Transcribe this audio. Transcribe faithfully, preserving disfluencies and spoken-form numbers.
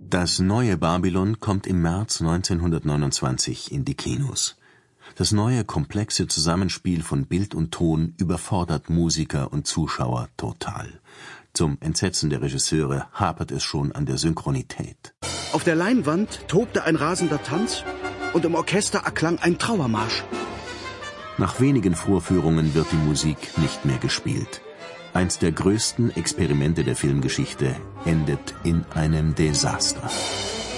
Das neue Babylon kommt im März neunzehnhundertneunundzwanzig in die Kinos. Das neue, komplexe Zusammenspiel von Bild und Ton überfordert Musiker und Zuschauer total. Zum Entsetzen der Regisseure hapert es schon an der Synchronität. Auf der Leinwand tobte ein rasender Tanz und im Orchester erklang ein Trauermarsch. Nach wenigen Vorführungen wird die Musik nicht mehr gespielt. Eins der größten Experimente der Filmgeschichte endet in einem Desaster.